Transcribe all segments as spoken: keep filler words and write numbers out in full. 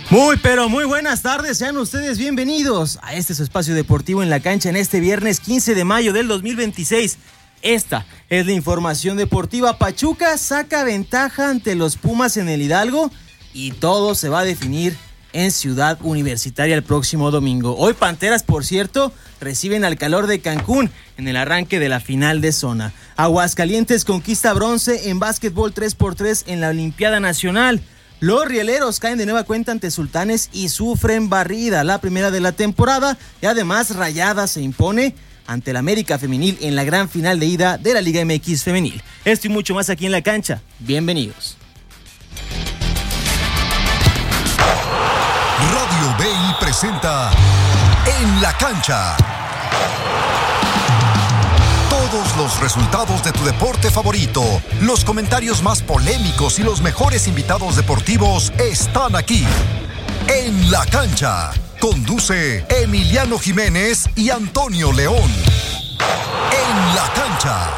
Muy, pero muy buenas tardes, sean ustedes bienvenidos a este su espacio deportivo en la cancha en este viernes quince de mayo del dos mil veintiséis. Esta es la información deportiva. Pachuca saca ventaja ante los Pumas en el Hidalgo y todo se va a definir en Ciudad Universitaria el próximo domingo. Hoy Panteras, por cierto, reciben al Calor de Cancún en el arranque de la final de zona. Aguascalientes conquista bronce en básquetbol tres por tres en la Olimpiada Nacional. Los rieleros caen de nueva cuenta ante Sultanes y sufren barrida, la primera de la temporada, y además Rayadas se impone ante el América Femenil en la gran final de ida de la Liga M X Femenil. Esto y mucho más aquí en la cancha. Bienvenidos. Radio B I presenta En la Cancha. Todos los resultados de tu deporte favorito, los comentarios más polémicos y los mejores invitados deportivos están aquí. En la Cancha. Conduce Emiliano Jiménez y Antonio León. En la Cancha.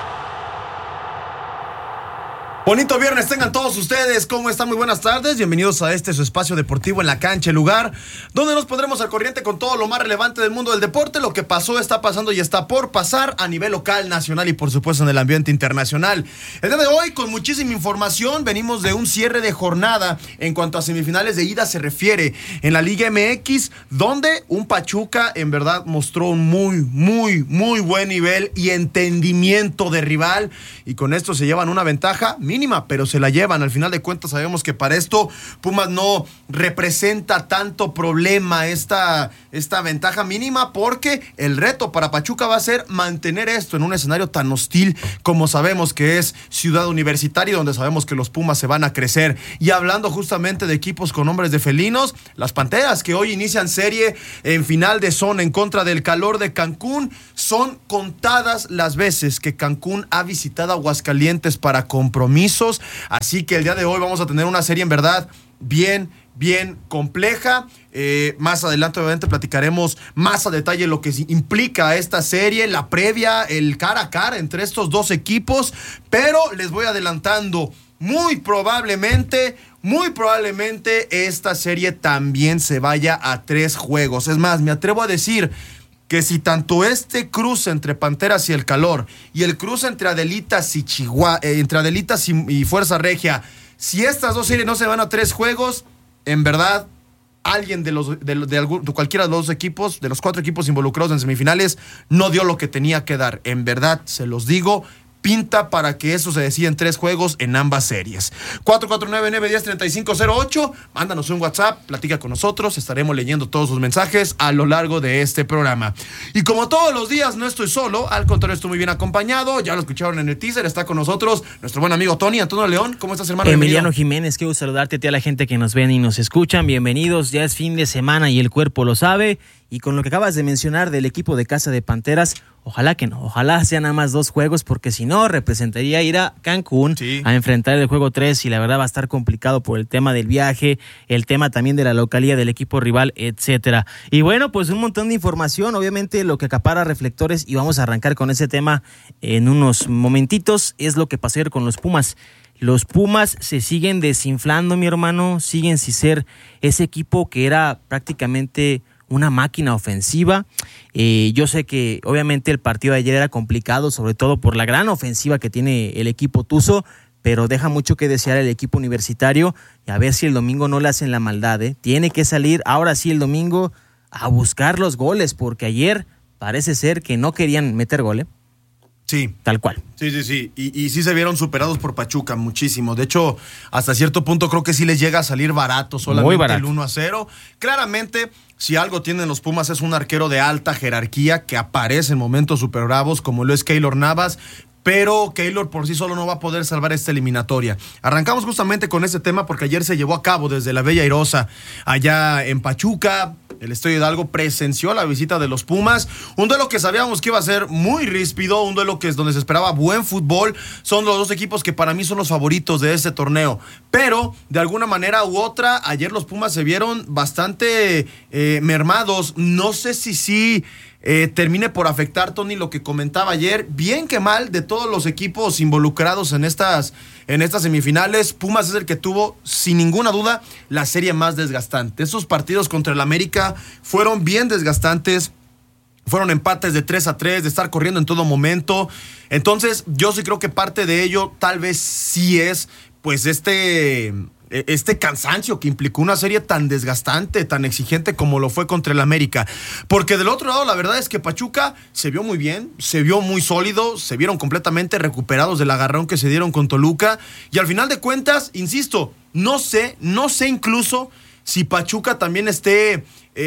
Bonito viernes tengan todos ustedes, ¿cómo están? Muy buenas tardes, bienvenidos a este su espacio deportivo en la cancha, el lugar donde nos pondremos al corriente con todo lo más relevante del mundo del deporte, lo que pasó, está pasando y está por pasar a nivel local, nacional y por supuesto en el ambiente internacional. El día de hoy con muchísima información, venimos de un cierre de jornada en cuanto a semifinales de ida se refiere en la Liga M X, donde un Pachuca en verdad mostró un muy, muy, muy buen nivel y entendimiento de rival y con esto se llevan una ventaja mínima, pero se la llevan. Al final de cuentas sabemos que para esto Pumas no representa tanto problema esta, esta ventaja mínima, porque el reto para Pachuca va a ser mantener esto en un escenario tan hostil como sabemos que es Ciudad Universitaria, donde sabemos que los Pumas se van a crecer. Y hablando justamente de equipos con nombres de felinos, las Panteras que hoy inician serie en final de zona en contra del Calor de Cancún, son contadas las veces que Cancún ha visitado Aguascalientes para compromiso. Así que el día de hoy vamos a tener una serie en verdad bien, bien compleja. Eh, más adelante obviamente platicaremos más a detalle lo que implica esta serie, la previa, el cara a cara entre estos dos equipos, pero les voy adelantando, muy probablemente, muy probablemente esta serie también se vaya a tres juegos. Es más, me atrevo a decir que si tanto este cruce entre Panteras y el Calor y el cruce entre Adelitas y Chihuahua, eh, entre Adelitas y, y Fuerza Regia, si estas dos series no se van a tres juegos, en verdad alguien de los de, de, algún, de cualquiera de los dos equipos, de los cuatro equipos involucrados en semifinales, no dio lo que tenía que dar. En verdad, se los digo, pinta para que eso se decida en tres juegos en ambas series. cuatro cuatro nueve, nueve uno cero, tres cinco cero ocho, mándanos un WhatsApp, platica con nosotros, estaremos leyendo todos sus mensajes a lo largo de este programa. Y como todos los días no estoy solo, al contrario estoy muy bien acompañado, ya lo escucharon en el teaser, está con nosotros nuestro buen amigo Tony, Antonio León. ¿Cómo estás, hermano? Emiliano Jiménez, quiero saludarte a ti, a la gente que nos ven y nos escuchan, bienvenidos, ya es fin de semana y el cuerpo lo sabe. Y con lo que acabas de mencionar del equipo de casa de Panteras, ojalá que no, ojalá sean nada más dos juegos, porque si no, representaría ir a Cancún sí. a enfrentar el juego tres y la verdad va a estar complicado por el tema del viaje, el tema también de la localía del equipo rival, etcétera. Y bueno, pues un montón de información, obviamente lo que acapara reflectores y vamos a arrancar con ese tema en unos momentitos, es lo que pasó ayer con los Pumas. Los Pumas se siguen desinflando, mi hermano, siguen sin ser ese equipo que era prácticamente una máquina ofensiva. Eh, yo sé que obviamente el partido de ayer era complicado, sobre todo por la gran ofensiva que tiene el equipo tuzo, pero deja mucho que desear el equipo universitario y a ver si el domingo no le hacen la maldad, ¿eh? Tiene que salir ahora sí el domingo a buscar los goles, porque ayer parece ser que no querían meter gol, ¿eh? Sí. Tal cual. Sí, sí, sí. Y, y sí se vieron superados por Pachuca muchísimo. De hecho, hasta cierto punto creo que sí les llega a salir barato solamente Muy barato. El uno a cero. Claramente, si algo tienen los Pumas es un arquero de alta jerarquía que aparece en momentos super bravos, como lo es Keylor Navas, pero Keylor por sí solo no va a poder salvar esta eliminatoria. Arrancamos justamente con este tema porque ayer se llevó a cabo desde la Bella Airosa, allá en Pachuca. El Estadio Hidalgo presenció la visita de los Pumas, un duelo que sabíamos que iba a ser muy ríspido, un duelo que es donde se esperaba buen fútbol. Son los dos equipos que para mí son los favoritos de este torneo, pero de alguna manera u otra ayer los Pumas se vieron bastante eh, mermados. No sé si sí eh, termine por afectar, Tony, lo que comentaba ayer. Bien que mal, de todos los equipos involucrados en estas, en estas semifinales, Pumas es el que tuvo, sin ninguna duda, la serie más desgastante. Esos partidos contra el América fueron bien desgastantes. Fueron empates de tres a tres, de estar corriendo en todo momento. Entonces, yo sí creo que parte de ello tal vez sí es, pues, este, este cansancio que implicó una serie tan desgastante, tan exigente como lo fue contra el América. Porque del otro lado, la verdad es que Pachuca se vio muy bien, se vio muy sólido, se vieron completamente recuperados del agarrón que se dieron con Toluca. Y al final de cuentas, insisto, no sé, no sé incluso si Pachuca también esté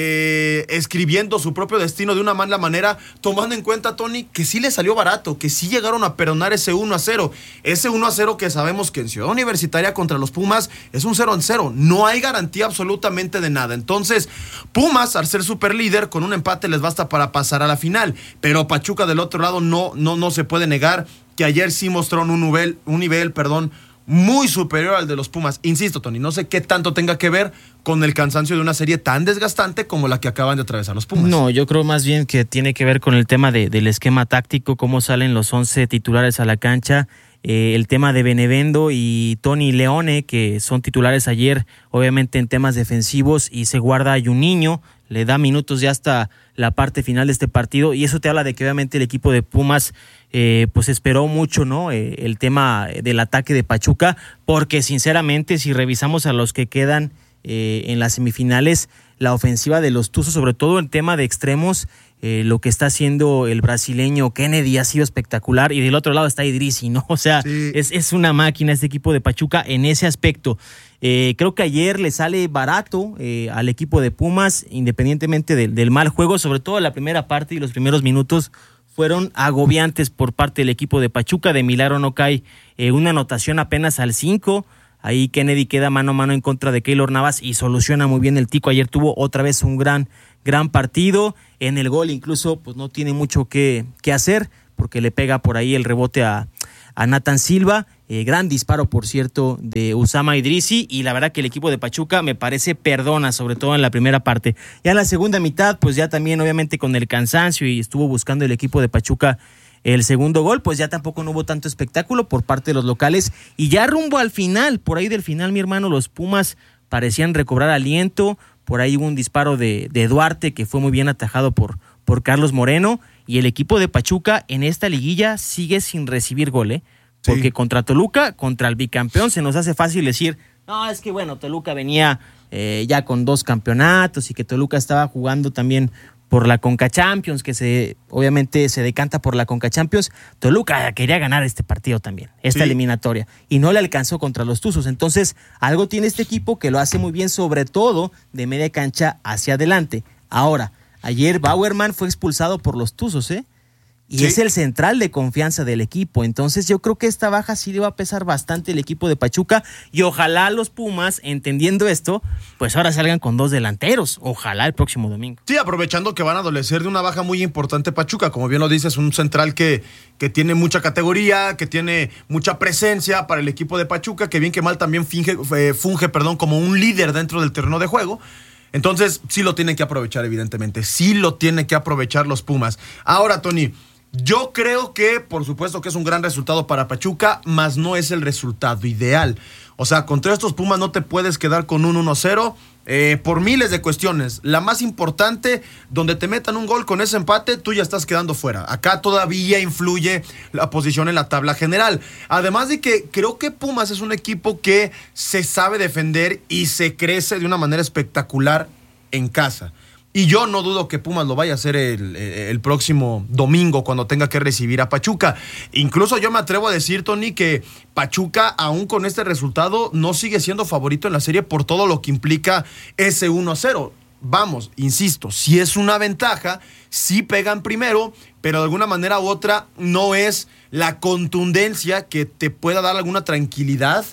eh, escribiendo su propio destino de una mala manera, tomando en cuenta, Tony, que sí le salió barato, que sí llegaron a perdonar ese uno a cero. Ese uno a cero que sabemos que en Ciudad Universitaria contra los Pumas es un cero en cero. No hay garantía absolutamente de nada. Entonces, Pumas, al ser super líder, con un empate les basta para pasar a la final. Pero Pachuca del otro lado no, no, no se puede negar que ayer sí mostró un nivel, un nivel, perdón, muy superior al de los Pumas. Insisto, Tony, no sé qué tanto tenga que ver con el cansancio de una serie tan desgastante como la que acaban de atravesar los Pumas. No, yo creo más bien que tiene que ver con el tema de, del esquema táctico, cómo salen los once titulares a la cancha, eh, el tema de Benevendo y Tony Leone, que son titulares ayer, obviamente en temas defensivos, y se guarda a Juninho, le da minutos ya hasta la parte final de este partido, y eso te habla de que obviamente el equipo de Pumas eh, pues esperó mucho, ¿no? Eh, el tema del ataque de Pachuca, porque sinceramente si revisamos a los que quedan eh, en las semifinales, la ofensiva de los Tuzos, sobre todo en tema de extremos, eh, lo que está haciendo el brasileño Kennedy ha sido espectacular, y del otro lado está Idrissi, ¿no? O sea, sí. es, es una máquina este equipo de Pachuca en ese aspecto. Eh, creo que ayer le sale barato eh, al equipo de Pumas, independientemente de, del mal juego, sobre todo la primera parte y los primeros minutos fueron agobiantes por parte del equipo de Pachuca. De milagro no cae eh, una anotación apenas al cinco. Ahí Kennedy queda mano a mano en contra de Keylor Navas y soluciona muy bien el Tico. Ayer tuvo otra vez un gran, gran partido. En el gol incluso pues no tiene mucho que, que hacer, porque le pega por ahí el rebote a, a Nathan Silva. Eh, gran disparo, por cierto, de Usama Idrissi, y la verdad que el equipo de Pachuca me parece perdona, sobre todo en la primera parte. Ya en la segunda mitad, pues ya también obviamente con el cansancio, y estuvo buscando el equipo de Pachuca el segundo gol, pues ya tampoco no hubo tanto espectáculo por parte de los locales, y ya rumbo al final, por ahí del final, mi hermano, los Pumas parecían recobrar aliento. Por ahí hubo un disparo de, de Duarte que fue muy bien atajado por, por Carlos Moreno, y el equipo de Pachuca en esta liguilla sigue sin recibir gol, ¿eh? Porque sí, contra Toluca, contra el bicampeón, se nos hace fácil decir, no, es que bueno, Toluca venía eh, ya con dos campeonatos, y que Toluca estaba jugando también por la Conca Champions, que se obviamente se decanta por la Conca Champions. Toluca quería ganar este partido también, esta sí. eliminatoria, y no le alcanzó contra los Tuzos. Entonces, algo tiene este equipo que lo hace muy bien, sobre todo de media cancha hacia adelante. Ahora, ayer Bauerman fue expulsado por los Tuzos, ¿eh? Y sí, es el central de confianza del equipo. Entonces yo creo que esta baja sí le va a pesar bastante el equipo de Pachuca, y ojalá los Pumas, entendiendo esto, pues ahora salgan con dos delanteros. Ojalá el próximo domingo. Sí, aprovechando que van a adolecer de una baja muy importante Pachuca. Como bien lo dices, un central que, que tiene mucha categoría, que tiene mucha presencia para el equipo de Pachuca, que bien que mal también finge, eh, funge perdón, como un líder dentro del terreno de juego. Entonces sí lo tienen que aprovechar, evidentemente. Sí lo tienen que aprovechar los Pumas. Ahora, Tony, yo creo que, por supuesto, que es un gran resultado para Pachuca, mas no es el resultado ideal. O sea, contra estos Pumas no te puedes quedar con un uno a cero eh, por miles de cuestiones. La más importante, donde te metan un gol con ese empate, tú ya estás quedando fuera. Acá todavía influye la posición en la tabla general. Además de que creo que Pumas es un equipo que se sabe defender y se crece de una manera espectacular en casa. Y yo no dudo que Pumas lo vaya a hacer el, el próximo domingo cuando tenga que recibir a Pachuca. Incluso yo me atrevo a decir, Tony, que Pachuca, aún con este resultado, no sigue siendo favorito en la serie por todo lo que implica ese uno a cero. Vamos, insisto, si es una ventaja, sí pegan primero, pero de alguna manera u otra no es la contundencia que te pueda dar alguna tranquilidad.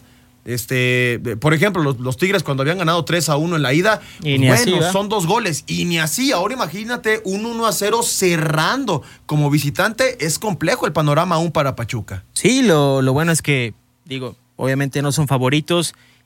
Este, por ejemplo, los, los Tigres cuando habían ganado tres a uno en la ida, y pues ni bueno, así, ¿verdad? Son dos goles, y ni así. Ahora imagínate un uno a cero cerrando como visitante. Es complejo el panorama aún para Pachuca. Sí, lo, lo bueno es que, digo, obviamente no son favoritos,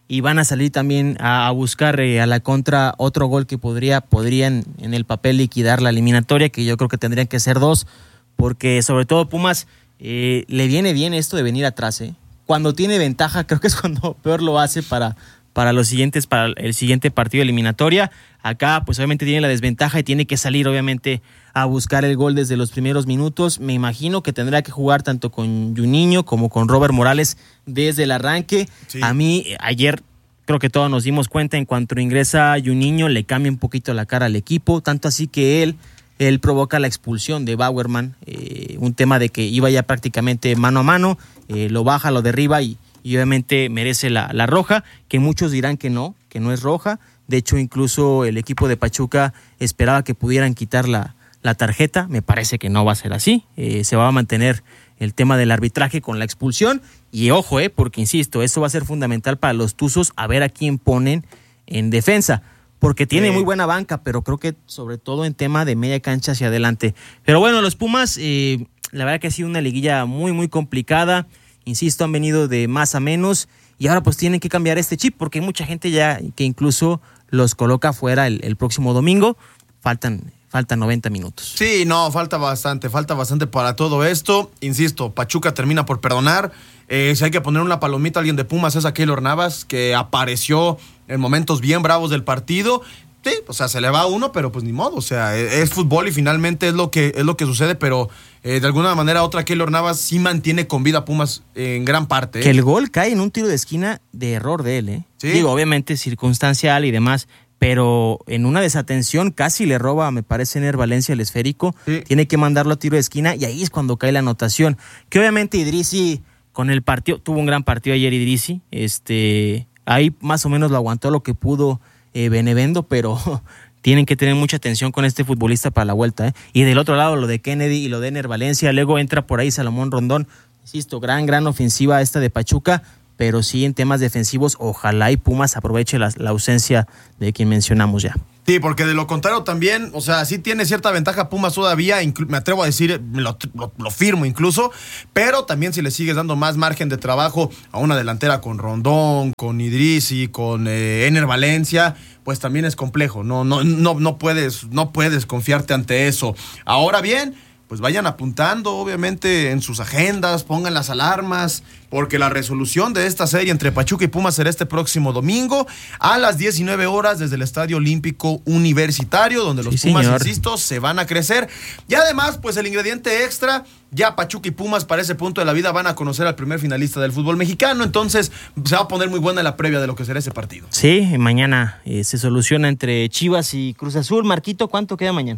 y van a salir también a, a buscar eh, a la contra otro gol que podría podrían en el papel liquidar la eliminatoria, que yo creo que tendrían que ser dos, porque sobre todo Pumas eh, le viene bien esto de venir atrás, ¿eh? Cuando tiene ventaja creo que es cuando peor lo hace para, para los siguientes, para el siguiente partido de eliminatoria. Acá pues obviamente tiene la desventaja y tiene que salir obviamente a buscar el gol desde los primeros minutos. Me imagino que tendrá que jugar tanto con Juninho como con Robert Morales desde el arranque. Sí. A mí ayer creo que todos nos dimos cuenta, en cuanto ingresa Juninho le cambia un poquito la cara al equipo, tanto así que él Él provoca la expulsión de Bauerman, eh, un tema de que iba ya prácticamente mano a mano, eh, lo baja, lo derriba y, y obviamente merece la, la roja, que muchos dirán que no, que no es roja. De hecho, incluso el equipo de Pachuca esperaba que pudieran quitar la, la tarjeta. Me parece que no va a ser así. Eh, se va a mantener el tema del arbitraje con la expulsión. Y ojo, eh, porque insisto, eso va a ser fundamental para los Tuzos, a ver a quién ponen en defensa. Porque tiene muy buena banca, pero creo que sobre todo en tema de media cancha hacia adelante. Pero bueno, los Pumas, eh, la verdad que ha sido una liguilla muy, muy complicada. Insisto, han venido de más a menos y ahora pues tienen que cambiar este chip, porque hay mucha gente ya que incluso los coloca fuera el, el próximo domingo. Faltan, faltan noventa minutos. Sí, no, falta bastante, falta bastante para todo esto. Insisto, Pachuca termina por perdonar. Eh, si hay que poner una palomita a alguien de Pumas es a Keylor Navas, que apareció en momentos bien bravos del partido. Sí, o sea, se le va a uno, pero pues ni modo, o sea, es, es fútbol y finalmente es lo que, es lo que sucede, pero eh, de alguna manera otra Keylor Navas sí mantiene con vida a Pumas eh, en gran parte. ¿eh? Que el gol cae en un tiro de esquina de error de él, ¿eh? ¿Sí? Digo, obviamente circunstancial y demás, pero en una desatención casi le roba, me parece, Ener Valencia el esférico, sí. Tiene que mandarlo a tiro de esquina y ahí es cuando cae la anotación, que obviamente Idrissi con el partido, tuvo un gran partido ayer Idrissi, este, ahí más o menos lo aguantó lo que pudo eh, Benevendo, pero tienen que tener mucha atención con este futbolista para la vuelta, ¿eh? Y del otro lado lo de Kennedy y lo de Ener Valencia, luego entra por ahí Salomón Rondón, insisto, gran, gran ofensiva esta de Pachuca, pero sí en temas defensivos, ojalá y Pumas aproveche la, la ausencia de quien mencionamos ya. Sí, porque de lo contrario también, o sea, sí tiene cierta ventaja Pumas todavía, inclu- me atrevo a decir, lo, lo, lo firmo incluso, pero también si le sigues dando más margen de trabajo a una delantera con Rondón, con Idrissi, con eh, Ener Valencia, pues también es complejo, no, no, no, no puedes, no puedes confiarte ante eso. Ahora bien, pues vayan apuntando obviamente en sus agendas, pongan las alarmas, porque la resolución de esta serie entre Pachuca y Pumas será este próximo domingo a las diecinueve horas desde el Estadio Olímpico Universitario, donde los sí, Pumas, señor. insisto, se van a crecer. Y además, pues el ingrediente extra, ya Pachuca y Pumas para ese punto de la vida van a conocer al primer finalista del fútbol mexicano, entonces se va a poner muy buena la previa de lo que será ese partido. Sí, mañana eh, se soluciona entre Chivas y Cruz Azul. Marquito, ¿cuánto queda mañana?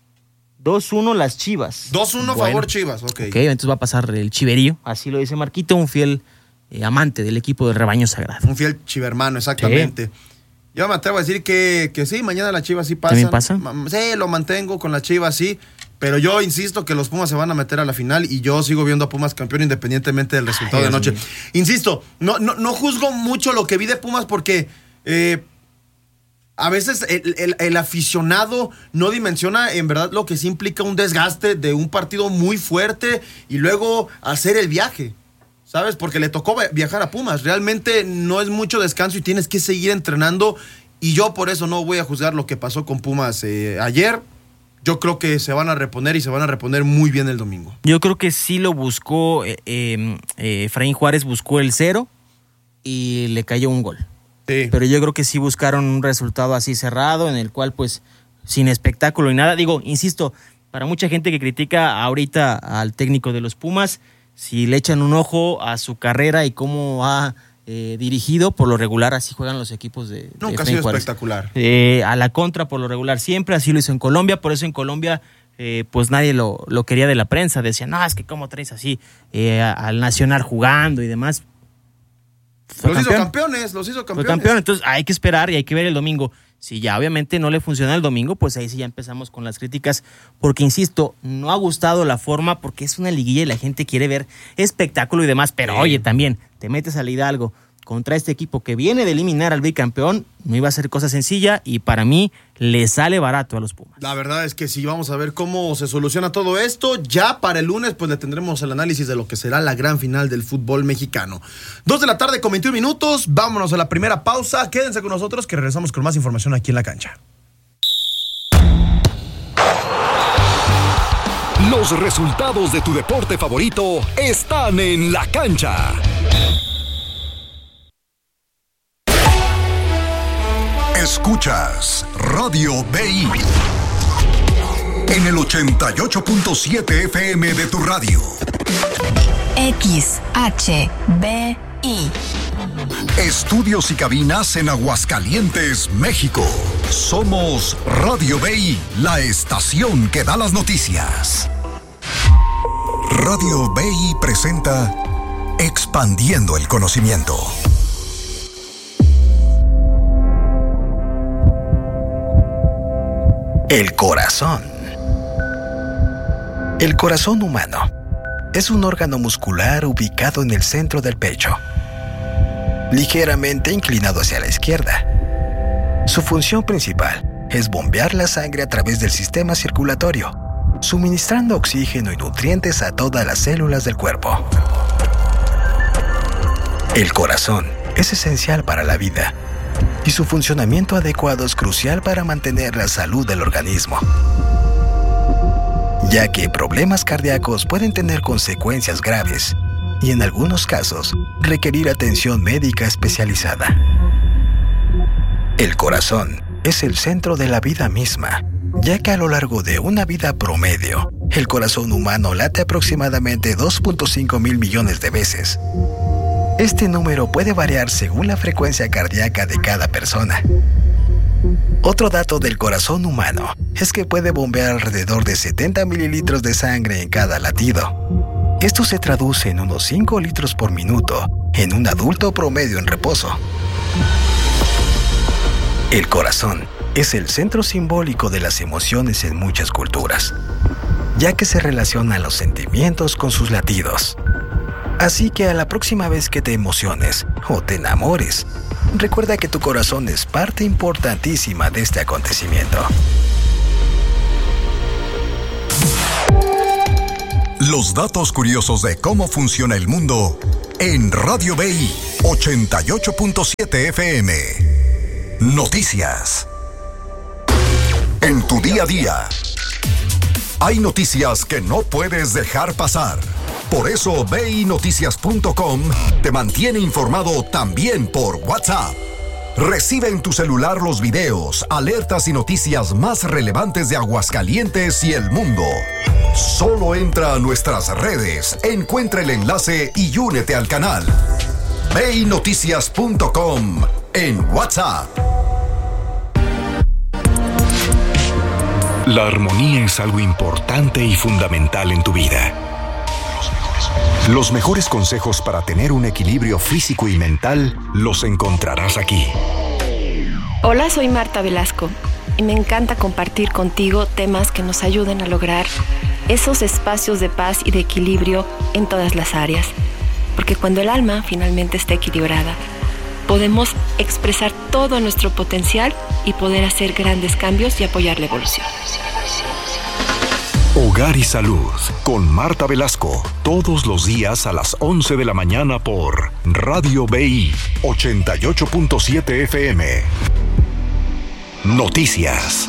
dos uno las Chivas. dos uno bueno, favor Chivas, ok. Ok, entonces va a pasar el chiverío, así lo dice Marquito, un fiel eh, amante del equipo del rebaño sagrado. Un fiel chivermano, exactamente. Sí. Yo me atrevo a decir que, que sí, mañana las Chivas sí pasan. ¿También pasa? Sí, lo mantengo con las Chivas, sí, pero yo insisto que los Pumas se van a meter a la final y yo sigo viendo a Pumas campeón independientemente del resultado Ay, de anoche. Mío. Insisto, no, no, no juzgo mucho lo que vi de Pumas porque... Eh, A veces el, el, el aficionado no dimensiona en verdad lo que sí implica un desgaste de un partido muy fuerte y luego hacer el viaje, ¿sabes? Porque le tocó viajar a Pumas. Realmente no es mucho descanso y tienes que seguir entrenando y yo por eso no voy a juzgar lo que pasó con Pumas eh, ayer. Yo creo que se van a reponer y se van a reponer muy bien el domingo. Yo creo que sí lo buscó, eh, eh, Efraín Juárez buscó el cero y le cayó un gol. Sí. Pero yo creo que sí buscaron un resultado así cerrado, en el cual pues sin espectáculo y nada. Digo, insisto, para mucha gente que critica ahorita al técnico de los Pumas, si le echan un ojo a su carrera y cómo ha eh, dirigido, por lo regular así juegan los equipos de Nunca de ha sido Juárez. Espectacular. Eh, a la contra, por lo regular siempre, así lo hizo en Colombia, por eso en Colombia eh, pues nadie lo, lo quería de la prensa. Decían, no, es que cómo traes así eh, al Nacional jugando y demás. Fue los campeón. hizo campeones, los hizo campeones. Fue campeón, entonces hay que esperar y hay que ver el domingo. Si ya obviamente no le funciona el domingo, pues ahí sí ya empezamos con las críticas, porque insisto, no ha gustado la forma, porque es una liguilla y la gente quiere ver espectáculo y demás, pero sí. Oye, también te metes al Hidalgo contra este equipo que viene de eliminar al bicampeón, no iba a ser cosa sencilla y para mí le sale barato a los Pumas. La verdad es que sí, vamos a ver cómo se soluciona todo esto. Ya para el lunes pues le tendremos el análisis de lo que será la gran final del fútbol mexicano. Dos de la tarde con veintiún minutos, vámonos a la primera pausa. Quédense con nosotros que regresamos con más información aquí en La Cancha. Los resultados de tu deporte favorito están en La Cancha. Escuchas Radio B I en el ochenta y ocho punto siete F M de tu radio. X H B I. Estudios y cabinas en Aguascalientes, México. Somos Radio B I, la estación que da las noticias. Radio B I presenta Expandiendo el Conocimiento. El corazón. El corazón humano es un órgano muscular ubicado en el centro del pecho, ligeramente inclinado hacia la izquierda. Su función principal es bombear la sangre a través del sistema circulatorio, suministrando oxígeno y nutrientes a todas las células del cuerpo. El corazón es esencial para la vida y su funcionamiento adecuado es crucial para mantener la salud del organismo, ya que problemas cardíacos pueden tener consecuencias graves y en algunos casos requerir atención médica especializada. El corazón es el centro de la vida misma, ya que a lo largo de una vida promedio, el corazón humano late aproximadamente dos punto cinco mil millones de veces. Este número puede variar según la frecuencia cardíaca de cada persona. Otro dato del corazón humano es que puede bombear alrededor de setenta mililitros de sangre en cada latido. Esto se traduce en unos cinco litros por minuto en un adulto promedio en reposo. El corazón es el centro simbólico de las emociones en muchas culturas, ya que se relaciona los sentimientos con sus latidos. Así que a la próxima vez que te emociones o te enamores, recuerda que tu corazón es parte importantísima de este acontecimiento. Los datos curiosos de cómo funciona el mundo en Radio B I ochenta y ocho punto siete F M. Noticias. En tu día a día, hay noticias que no puedes dejar pasar. Por eso B I Noticias punto com te mantiene informado también por WhatsApp. Recibe en tu celular los videos, alertas y noticias más relevantes de Aguascalientes y el mundo. Solo entra a nuestras redes, encuentra el enlace y únete al canal. B I Noticias punto com en WhatsApp. La armonía es algo importante y fundamental en tu vida. Los mejores consejos para tener un equilibrio físico y mental los encontrarás aquí. Hola, soy Marta Velasco y me encanta compartir contigo temas que nos ayuden a lograr esos espacios de paz y de equilibrio en todas las áreas. Porque cuando el alma finalmente está equilibrada, podemos expresar todo nuestro potencial y poder hacer grandes cambios y apoyar la evolución. Hogar y Salud con Marta Velasco, todos los días a las once de la mañana por Radio B I ochenta y ocho punto siete F M. Noticias.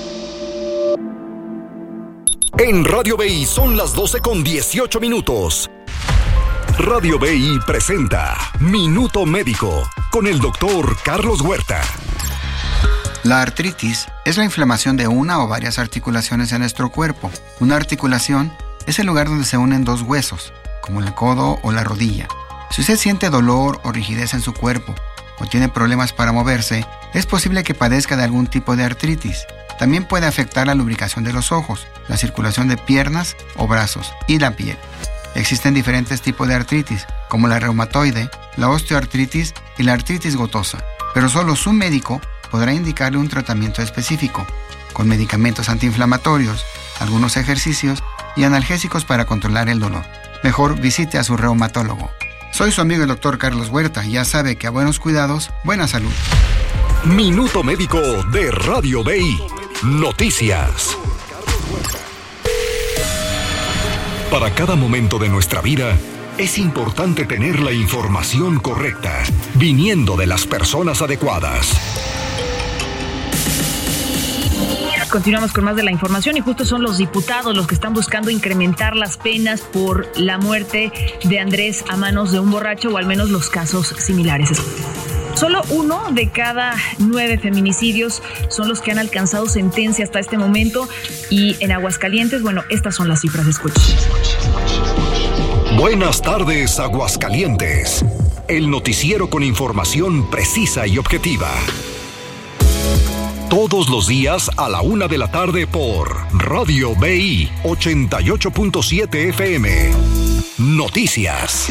En Radio B I son las doce con dieciocho minutos. Radio B I presenta Minuto Médico con el doctor Carlos Huerta. La artritis es la inflamación de una o varias articulaciones en nuestro cuerpo. Una articulación es el lugar donde se unen dos huesos, como el codo o la rodilla. Si usted siente dolor o rigidez en su cuerpo o tiene problemas para moverse, es posible que padezca de algún tipo de artritis. También puede afectar la lubricación de los ojos, la circulación de piernas o brazos y la piel. Existen diferentes tipos de artritis, como la reumatoide, la osteoartritis y la artritis gotosa, pero solo su médico podrá indicarle un tratamiento específico, con medicamentos antiinflamatorios, algunos ejercicios y analgésicos para controlar el dolor. Mejor visite a su reumatólogo. Soy su amigo el doctor Carlos Huerta y ya sabe que a buenos cuidados, buena salud. Minuto Médico de Radio B I. Noticias. Para cada momento de nuestra vida, es importante tener la información correcta, viniendo de las personas adecuadas. Continuamos con más de la información y justo son los diputados los que están buscando incrementar las penas por la muerte de Andrés a manos de un borracho, o al menos los casos similares. Solo uno de cada nueve feminicidios son los que han alcanzado sentencia hasta este momento, y en Aguascalientes, bueno, estas son las cifras. Escuchen. Buenas tardes, Aguascalientes. El noticiero con información precisa y objetiva. Todos los días a la una de la tarde por Radio B I ochenta y ocho punto siete F M. Noticias.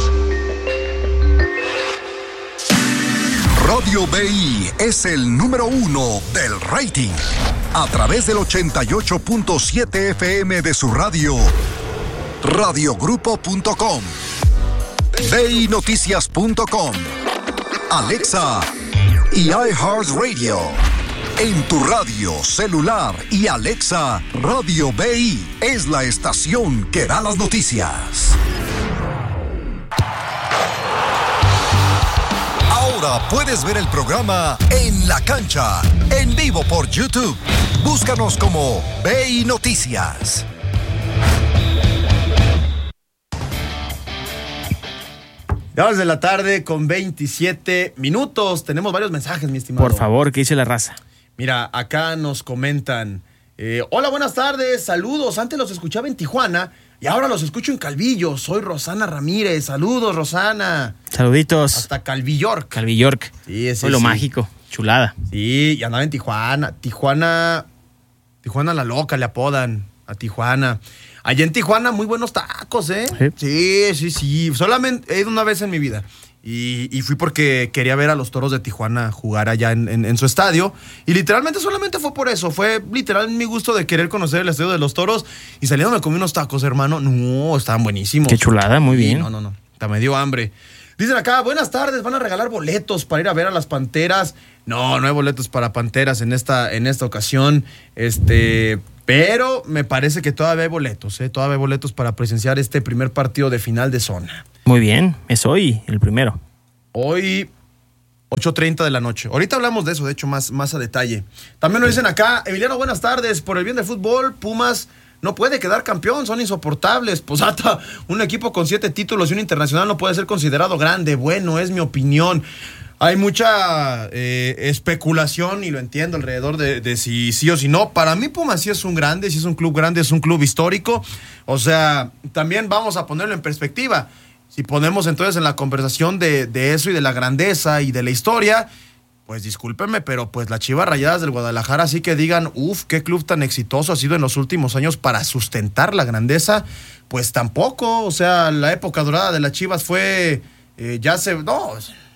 Radio B I es el número uno del rating. A través del ochenta y ocho punto siete F M de su radio, radiogrupo punto com, B I noticias punto com, Alexa y iHeartRadio. En tu radio, celular y Alexa, Radio B I es la estación que da las noticias. Ahora puedes ver el programa En la Cancha, en vivo por YouTube. Búscanos como B I Noticias. Ya de la tarde con veintisiete minutos. Tenemos varios mensajes, mi estimado. Por favor, ¿qué dice la raza? Mira, acá nos comentan. Eh, Hola, buenas tardes, saludos. Antes los escuchaba en Tijuana y ahora los escucho en Calvillo. Soy Rosana Ramírez. Saludos, Rosana. Saluditos. Hasta Calvillork. Calvillork. Sí, sí, Pueblo sí. mágico. Chulada. Sí, y andaba en Tijuana. Tijuana. Tijuana la loca, le apodan a Tijuana. Allá en Tijuana, muy buenos tacos, ¿eh? Sí, sí, sí. sí. Solamente he ido una vez en mi vida. Y, y fui porque quería ver a los Toros de Tijuana jugar allá en, en, en su estadio. Y literalmente solamente fue por eso. Fue literal mi gusto de querer conocer el estadio de los Toros. Y saliendo me comí unos tacos, hermano. No, estaban buenísimos. Qué chulada, muy bien. Sí, no, no, no. Hasta me dio hambre. Dicen acá, buenas tardes, van a regalar boletos para ir a ver a las Panteras. No, no hay boletos para Panteras en esta, en esta ocasión. Este... Pero me parece que todavía hay boletos, ¿eh? Todavía hay boletos para presenciar este primer partido de final de zona. Muy bien, es hoy el primero. Hoy, ocho treinta de la noche. Ahorita hablamos de eso, de hecho, más, más a detalle. También nos dicen acá, Emiliano, buenas tardes. Por el bien del fútbol, Pumas no puede quedar campeón, son insoportables. Posata, un equipo con siete títulos y un internacional no puede ser considerado grande. Bueno, es mi opinión. Hay mucha eh, especulación, y lo entiendo, alrededor de, de si sí o si no. Para mí Pumas sí es un grande, sí es un club grande, es un club histórico. O sea, también vamos a ponerlo en perspectiva. Si ponemos entonces en la conversación de, de eso y de la grandeza y de la historia, pues discúlpenme, pero pues las Chivas Rayadas del Guadalajara sí que digan, uff, qué club tan exitoso ha sido en los últimos años para sustentar la grandeza, pues tampoco. O sea, la época dorada de las Chivas fue, eh, ya se... no...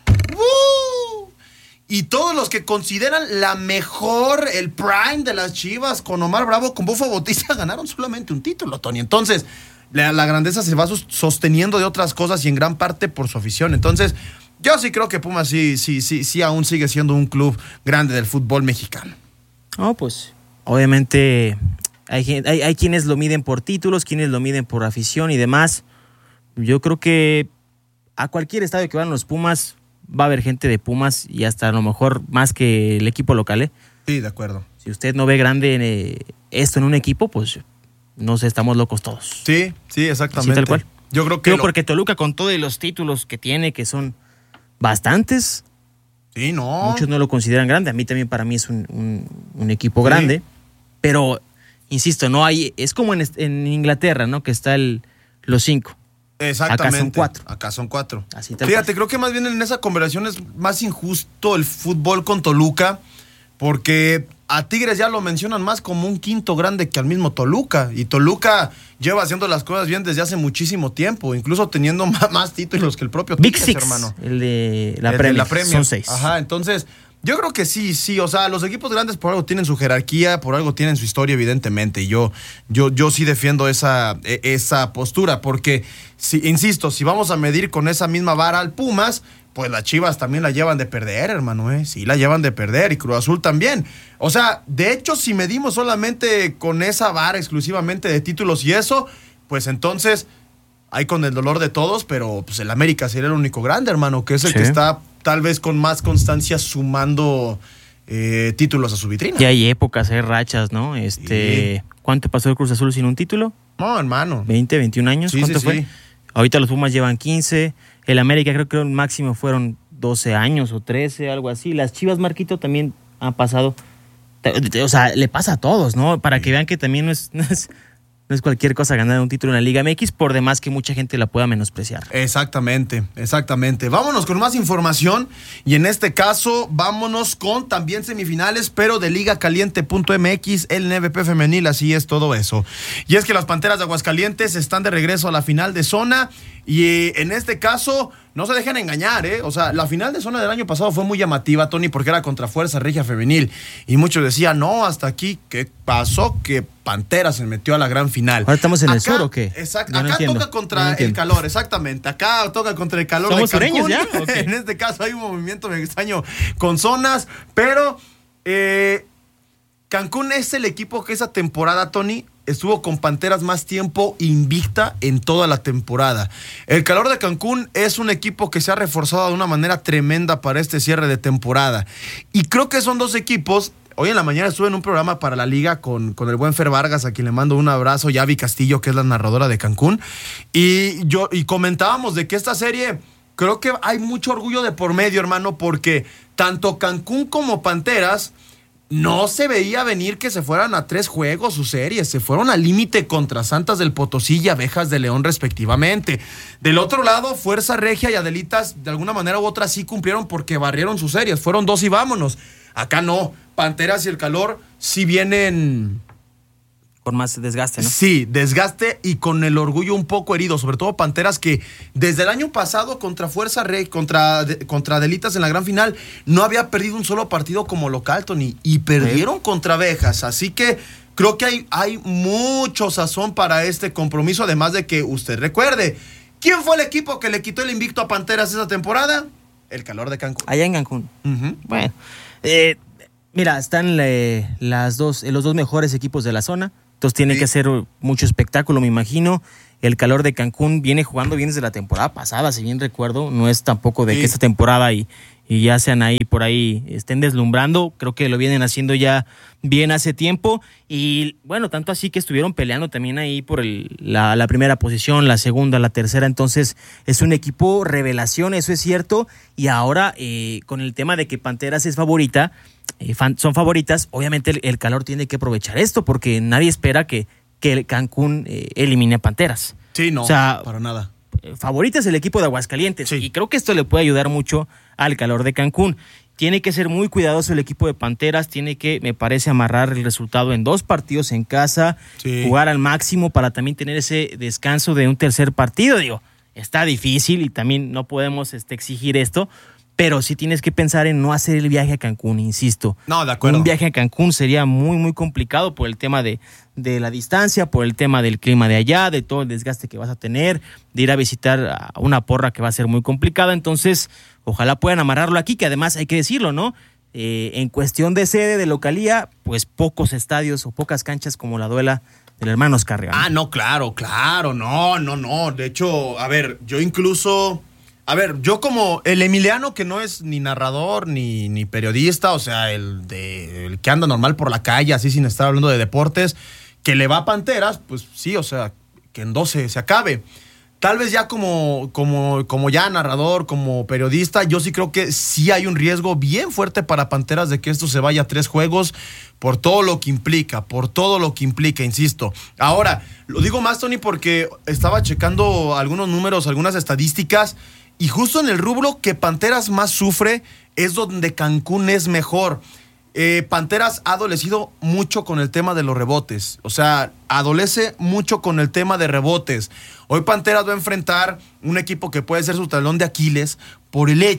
¡Uh! Y todos los que consideran la mejor, el prime de las Chivas con Omar Bravo, con Bofo Bautista, ganaron solamente un título, Tony. Entonces, la, la grandeza se va sosteniendo de otras cosas y en gran parte por su afición. Entonces, yo sí creo que Pumas sí, sí, sí, sí aún sigue siendo un club grande del fútbol mexicano. No, pues, obviamente hay, hay, hay quienes lo miden por títulos, quienes lo miden por afición y demás. Yo creo que a cualquier estadio que van los Pumas va a haber gente de Pumas, y hasta a lo mejor más que el equipo local, ¿eh? Sí, de acuerdo. Si usted no ve grande eh, esto en un equipo, pues no sé, estamos locos todos. Sí, sí, exactamente. Así tal cual. Yo creo que... Creo lo... porque Toluca, con todos los títulos que tiene, que son bastantes, sí, no. muchos no lo consideran grande. A mí también, para mí es un, un, un equipo grande, sí. Pero, insisto, no hay... Es como en, en Inglaterra, ¿no? Que está el, los cinco. Exactamente. Acá son cuatro. Acá son cuatro. Así tal Fíjate, cual. creo que más bien en esa conversación es más injusto el fútbol con Toluca, porque a Tigres ya lo mencionan más como un quinto grande que al mismo Toluca. Y Toluca lleva haciendo las cosas bien desde hace muchísimo tiempo, incluso teniendo más, más títulos que el propio Big Tigres, Six, hermano. el de la El Premier, de la Premier. son seis. Ajá, entonces Yo creo que sí, sí, o sea, los equipos grandes por algo tienen su jerarquía, por algo tienen su historia, evidentemente, y yo, yo, yo sí defiendo esa, esa postura, porque, si, insisto, si vamos a medir con esa misma vara al Pumas, pues las Chivas también la llevan de perder, hermano, ¿eh? Sí la llevan de perder, y Cruz Azul también. O sea, de hecho, si medimos solamente con esa vara exclusivamente de títulos y eso, pues entonces, hay con el dolor de todos, pero pues el América sería el único grande, hermano, que es el sí. que está tal vez con más constancia sumando eh, títulos a su vitrina. Y hay épocas, hay rachas, ¿no? Este, sí. ¿Cuánto pasó el Cruz Azul sin un título? No, hermano. veinte, veintiún años, sí, ¿cuánto sí, fue? Sí. Ahorita los Pumas llevan quince, el América creo que el máximo fueron doce años o trece, algo así. Las Chivas, Marquito, también han pasado, o sea, le pasa a todos, ¿no? Para sí. que vean que también no es... No es No es cualquier cosa ganar un título en la Liga M X, por demás que mucha gente la pueda menospreciar. Exactamente, exactamente. Vámonos con más información y en este caso vámonos con también semifinales, pero de liga caliente punto m x, el N B P femenil, así es todo eso. Y es que las Panteras de Aguascalientes están de regreso a la final de zona y eh, en este caso no se dejen engañar, ¿eh? O sea, la final de zona del año pasado fue muy llamativa, Tony, porque era contra Fuerza Regia Femenil y muchos decían, no, hasta aquí, ¿qué pasó? Que Pantera se metió a la gran final. ¿Ahora estamos en acá, el sur o qué? Exacto, no acá entiendo, toca contra no el calor, exactamente. Acá toca contra el calor ¿Somos de Cancún. sureños ya? Okay. En este caso hay un movimiento extraño con zonas, pero eh, Cancún es el equipo que esa temporada, Tony, estuvo con Panteras más tiempo invicta en toda la temporada. El calor de Cancún es un equipo que se ha reforzado de una manera tremenda para este cierre de temporada. Y creo que son dos equipos. Hoy en la mañana estuve en un programa para la liga con, con el buen Fer Vargas, a quien le mando un abrazo, Yavi Castillo, que es la narradora de Cancún. Y, yo, y comentábamos de que esta serie, creo que hay mucho orgullo de por medio, hermano, porque tanto Cancún como Panteras no se veía venir que se fueran a tres juegos sus series. Se fueron al límite contra Santas del Potosí y Abejas de León respectivamente. Del otro lado, Fuerza Regia y Adelitas de alguna manera u otra sí cumplieron porque barrieron sus series. Fueron dos y vámonos. Acá no. Panteras y el calor sí vienen... Con más desgaste, ¿no? Sí, desgaste y con el orgullo un poco herido, sobre todo Panteras que desde el año pasado contra Fuerza Rey, contra, contra Delitas en la gran final, no había perdido un solo partido como local, Tony, y perdieron ¿Sí? contra Abejas, así que creo que hay, hay mucho sazón para este compromiso, además de que usted recuerde, ¿quién fue el equipo que le quitó el invicto a Panteras esa temporada? El calor de Cancún. Allá en Cancún. Uh-huh. Bueno, eh, mira, están eh, las dos, los dos mejores equipos de la zona. Entonces tiene sí. que hacer mucho espectáculo, me imagino. El calor de Cancún viene jugando bien desde la temporada pasada, si bien recuerdo. No es tampoco de sí. que esta temporada y, y ya sean ahí por ahí, estén deslumbrando. Creo que lo vienen haciendo ya bien hace tiempo. Y bueno, tanto así que estuvieron peleando también ahí por el, la, la primera posición, la segunda, la tercera. Entonces es un equipo revelación, eso es cierto. Y ahora eh, con el tema de que Panteras es favorita, Eh, fan, son favoritas, obviamente el, el calor tiene que aprovechar esto porque nadie espera que, que Cancún eh, elimine a Panteras. Sí, no, o sea, para nada. Eh, favorita es el equipo de Aguascalientes sí. y creo que esto le puede ayudar mucho al calor de Cancún. Tiene que ser muy cuidadoso el equipo de Panteras, tiene que, me parece, amarrar el resultado en dos partidos en casa, sí. jugar al máximo para también tener ese descanso de un tercer partido. Digo, está difícil y también no podemos este, exigir esto, pero sí tienes que pensar en no hacer el viaje a Cancún, insisto. No, de acuerdo. Un viaje a Cancún sería muy, muy complicado por el tema de, de la distancia, por el tema del clima de allá, de todo el desgaste que vas a tener, de ir a visitar a una porra que va a ser muy complicada. Entonces, ojalá puedan amarrarlo aquí, que además hay que decirlo, ¿no? Eh, en cuestión de sede, de localía, pues pocos estadios o pocas canchas como la Duela del hermano Oscar Real. Ah, no, claro, claro, no, no, no. De hecho, a ver, yo incluso... A ver, yo como el Emiliano, que no es ni narrador ni, ni periodista, o sea, el, de, el que anda normal por la calle, así sin estar hablando de deportes, que le va a Panteras, pues sí, o sea, que en doce se acabe. Tal vez ya como, como, como ya narrador, como periodista, yo sí creo que sí hay un riesgo bien fuerte para Panteras de que esto se vaya a tres juegos por todo lo que implica, por todo lo que implica, insisto. Ahora, lo digo más, Tony, porque estaba checando algunos números, algunas estadísticas, y justo en el rubro que Panteras más sufre es donde Cancún es mejor. Eh, Panteras ha adolecido mucho con el tema de los rebotes. O sea, adolece mucho con el tema de rebotes. Hoy Panteras va a enfrentar un equipo que puede ser su talón de Aquiles por el hecho,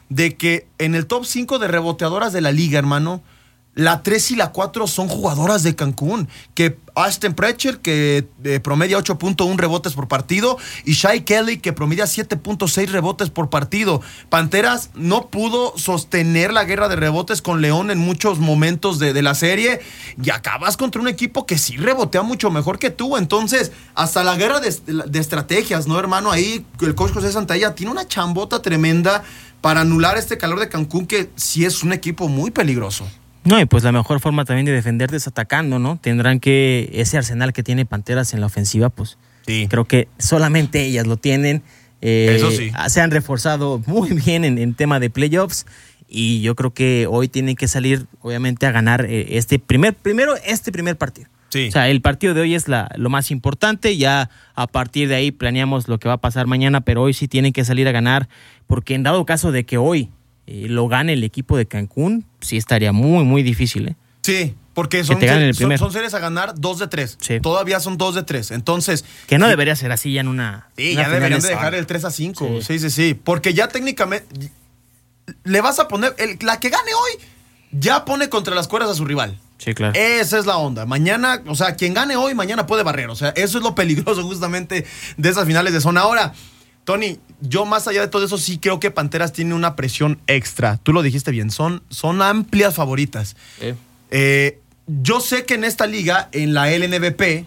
de que en el top cinco de reboteadoras de la liga, hermano, la tres y la cuatro son jugadoras de Cancún, que Ashton Precher, que eh, promedia ocho punto uno rebotes por partido, y Shai Kelly, que promedia siete punto seis rebotes por partido. Panteras no pudo sostener la guerra de rebotes con León en muchos momentos de, de la serie, y acabas contra un equipo que sí rebotea mucho mejor que tú. Entonces, hasta la guerra de, de estrategias, ¿no, hermano? Ahí el coach José Santalla tiene una chambota tremenda para anular este calor de Cancún, que sí es un equipo muy peligroso. No, y pues la mejor forma también de defenderte es atacando, ¿no? Tendrán que, ese arsenal que tiene Panteras en la ofensiva, pues sí, creo que solamente ellas lo tienen. Eh, Eso sí. Se han reforzado muy bien en, en tema de playoffs, y yo creo que hoy tienen que salir, obviamente, a ganar eh, este primer, primero este primer partido. Sí. O sea, el partido de hoy es la, lo más importante. Ya a partir de ahí planeamos lo que va a pasar mañana, pero hoy sí tienen que salir a ganar, porque en dado caso de que hoy Eh, lo gane el equipo de Cancún, sí estaría muy, muy difícil, ¿eh? Sí, porque son, te ganen el son, primero. son series a ganar dos de tres. Sí. Todavía son dos de tres. Entonces. Que no debería ser así ya en una. Sí, una ya deberían de final dejar el tres a cinco. Sí. Sí, sí, sí. Porque ya técnicamente. Le vas a poner. El, la que gane hoy, ya pone contra las cuerdas a su rival. Sí, claro. Esa es la onda. Mañana, o sea, quien gane hoy, mañana puede barrer. O sea, eso es lo peligroso justamente de esas finales de zona. Ahora, Tony, yo más allá de todo eso sí creo que Panteras tiene una presión extra. Tú lo dijiste bien, son, son amplias favoritas. Eh. Eh, yo sé que en esta liga, en la L N B P,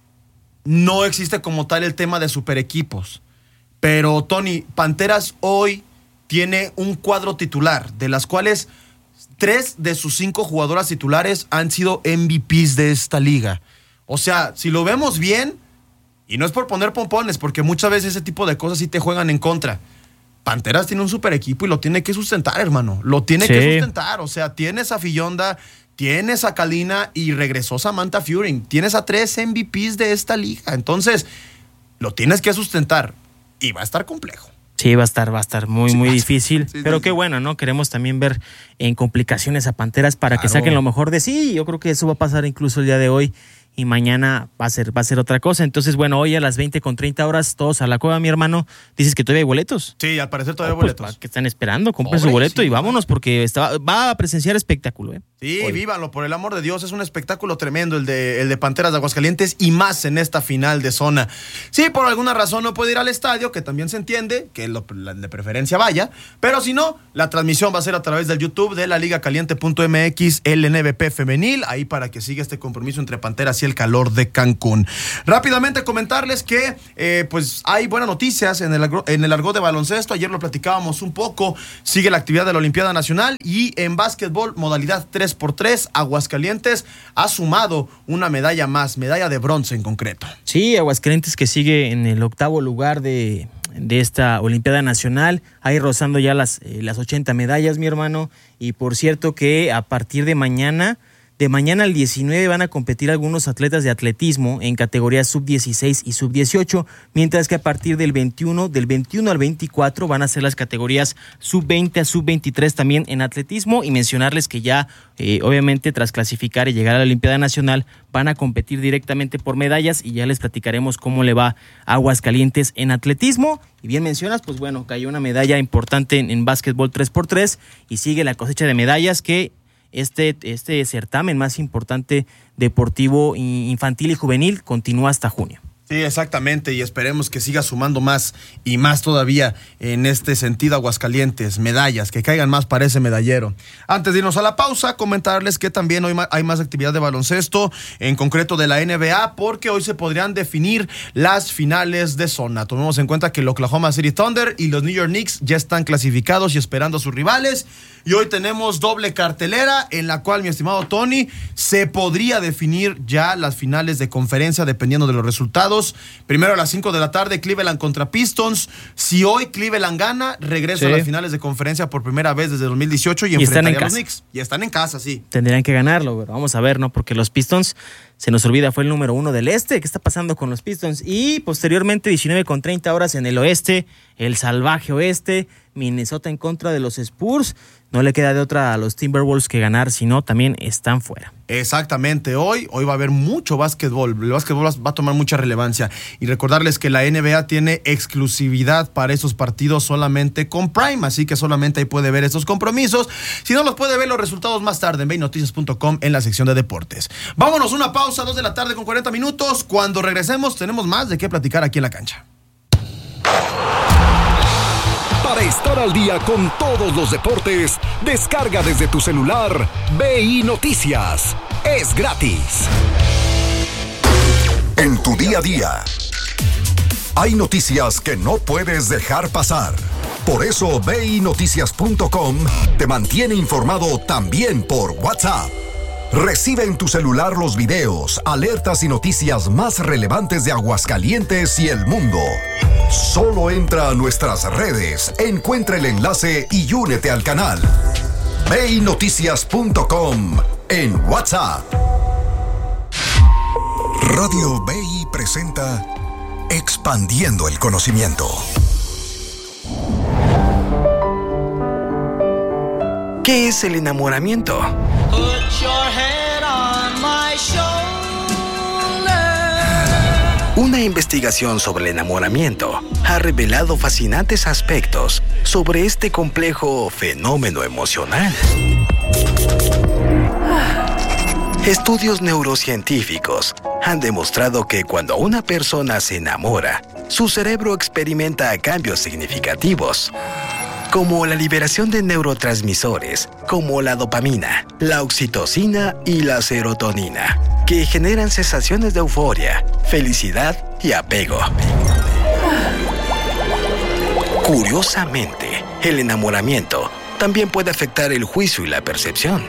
no existe como tal el tema de super equipos. Pero, Tony, Panteras hoy tiene un cuadro titular, de las cuales tres de sus cinco jugadoras titulares han sido M V Ps de esta liga. O sea, si lo vemos bien, y no es por poner pompones, porque muchas veces ese tipo de cosas sí te juegan en contra. Panteras tiene un super equipo y lo tiene que sustentar, hermano. Lo tiene sí. que sustentar. O sea, tienes a Fillonda, tienes a Kalina y regresó Samantha Furing. Tienes a tres M V Ps de esta liga. Entonces, lo tienes que sustentar y va a estar complejo. Sí, va a estar, va a estar muy, sí, muy sí, difícil. sí, pero sí, qué sí. bueno, ¿no? Queremos también ver en complicaciones a Panteras para claro. que saquen lo mejor de sí. Yo creo que eso va a pasar incluso el día de hoy. Y mañana va a ser, va a ser otra cosa. Entonces, bueno, hoy a las veinte con treinta horas, todos a la cueva, mi hermano. Dices que todavía hay boletos. Sí, al parecer todavía hay oh, pues, boletos. ¿Qué están esperando? Compren su boleto sí, y vámonos, porque está, va a presenciar espectáculo, ¿eh? Sí, hoy. Vívalo, por el amor de Dios. Es un espectáculo tremendo el de, el de Panteras de Aguascalientes, y más en esta final de zona. Sí, por alguna razón no puede ir al estadio, que también se entiende, que lo, de preferencia vaya. Pero si no, la transmisión va a ser a través del YouTube de la liga caliente punto m x, L N B P femenil, ahí para que siga este compromiso entre Panteras y el calor de Cancún. Rápidamente comentarles que eh, pues hay buenas noticias en el, en el argot de baloncesto. Ayer lo platicábamos un poco. Sigue la actividad de la Olimpiada Nacional, y en básquetbol, modalidad tres por tres, Aguascalientes ha sumado una medalla más, medalla de bronce en concreto. Sí, Aguascalientes que sigue en el octavo lugar de, de esta Olimpiada Nacional, ahí rozando ya las, eh, las ochenta medallas, mi hermano. Y por cierto que a partir de mañana, de mañana al diecinueve van a competir algunos atletas de atletismo en categorías sub dieciséis y sub dieciocho, mientras que a partir del veintiuno, del veintiuno al veinticuatro van a ser las categorías sub veinte a sub veintitrés también en atletismo. Y mencionarles que ya, eh, obviamente, tras clasificar y llegar a la Olimpiada Nacional, van a competir directamente por medallas, y ya les platicaremos cómo le va a Aguascalientes en atletismo. Y bien mencionas, pues bueno, cayó una medalla importante en, en básquetbol tres por tres, y sigue la cosecha de medallas que Este, este certamen más importante deportivo infantil y juvenil continúa hasta junio. Sí, exactamente, y esperemos que siga sumando más y más todavía en este sentido Aguascalientes, medallas, que caigan más para ese medallero. Antes de irnos a la pausa, comentarles que también hoy hay más actividad de baloncesto, en concreto de la N B A, porque hoy se podrían definir las finales de zona. Tomemos en cuenta que el Oklahoma City Thunder y los New York Knicks ya están clasificados y esperando a sus rivales, y hoy tenemos doble cartelera en la cual, mi estimado Tony, se podría definir ya las finales de conferencia dependiendo de los resultados. Primero a las cinco de la tarde, Cleveland contra Pistons. Si hoy Cleveland gana, regresa sí. a las finales de conferencia por primera vez desde dos mil dieciocho y, y enfrentaría a los Knicks. Y están en casa, sí. Tendrían que ganarlo, pero vamos a ver, ¿no? Porque los Pistons, se nos olvida, fue el número uno del este. ¿Qué está pasando con los Pistons? Y posteriormente, diecinueve con treinta horas en el oeste, el salvaje oeste. Minnesota en contra de los Spurs. No le queda de otra a los Timberwolves que ganar, sino también están fuera. Exactamente, hoy, hoy va a haber mucho básquetbol, el básquetbol va a tomar mucha relevancia y recordarles que la N B A tiene exclusividad para esos partidos solamente con Prime, así que solamente ahí puede ver esos compromisos, si no los puede ver los resultados más tarde en bey noticias punto com en la sección de deportes. Vámonos, una pausa, dos de la tarde con cuarenta minutos, cuando regresemos tenemos más de qué platicar aquí en la cancha. Para estar al día con todos los deportes, descarga desde tu celular B I Noticias. Es gratis. En tu día a día, hay noticias que no puedes dejar pasar. Por eso bey noticias punto com te mantiene informado también por WhatsApp. Recibe en tu celular los videos, alertas y noticias más relevantes de Aguascalientes y el mundo. Solo entra a nuestras redes, encuentra el enlace y únete al canal. bey noticias punto com en WhatsApp. Radio B I presenta Expandiendo el Conocimiento. ¿Qué es el enamoramiento? Una investigación sobre el enamoramiento ha revelado fascinantes aspectos sobre este complejo fenómeno emocional. Estudios neurocientíficos han demostrado que cuando una persona se enamora, su cerebro experimenta cambios significativos, como la liberación de neurotransmisores, como la dopamina, la oxitocina y la serotonina, que generan sensaciones de euforia, felicidad y apego. Curiosamente, el enamoramiento también puede afectar el juicio y la percepción,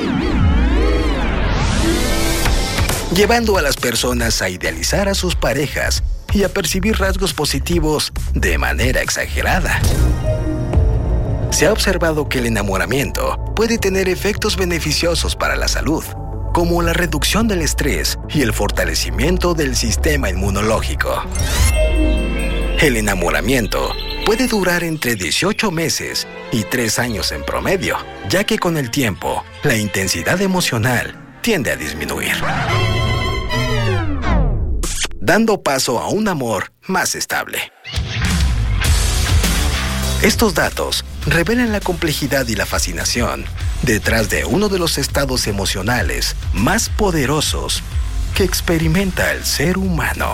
llevando a las personas a idealizar a sus parejas y a percibir rasgos positivos de manera exagerada. Se ha observado que el enamoramiento puede tener efectos beneficiosos para la salud, como la reducción del estrés y el fortalecimiento del sistema inmunológico. El enamoramiento puede durar entre dieciocho meses y tres años en promedio, ya que con el tiempo, la intensidad emocional tiende a disminuir, dando paso a un amor más estable. Estos datos revelan la complejidad y la fascinación detrás de uno de los estados emocionales más poderosos que experimenta el ser humano.